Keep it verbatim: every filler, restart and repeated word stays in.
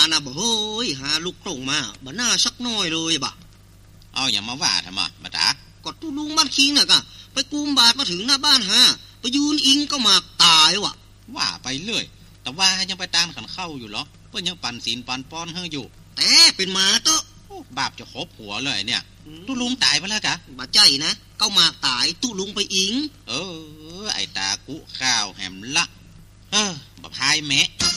นะบ่เฮ้ยหาลูกตรงมาบ่น่าสักน้อยเลยบ่เอาอย่ามาว่าทำไมบ่ตาก็ตุลุงบ้านคิงน่ะก็ไปกุมบาทมาถึงหน้าบ้านหาไปยืนอิงก็มาตายวะว่าไปเรื่อยแต่ว่ายังไปตามขันเข้าอยู่หรอเพิ่นยังปั่นศีลปั่นป้อนเฮาอยู่แต่เป็นหมาเตอะบาปจะครบหัวเลยเนี่ยตุลุงตายไปแล้วกะบ่ใจนะเก้ามาตายตุลุงไปอิงเออไอ้ตากุข้าวแหมละเออบ่พายแมะ